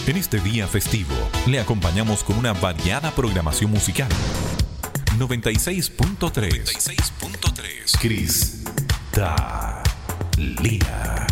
En este día festivo, le acompañamos con una variada programación musical. 96.3 Cristalina.